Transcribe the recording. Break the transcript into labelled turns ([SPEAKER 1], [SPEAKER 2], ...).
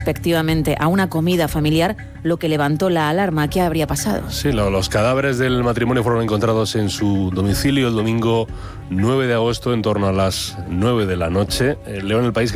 [SPEAKER 1] respectivamente a una comida familiar, lo que levantó la alarma. ¿Qué habría pasado?
[SPEAKER 2] Sí, los cadáveres del matrimonio fueron encontrados en su domicilio el domingo 9 de agosto en torno a las 9 de la noche. Leo en El País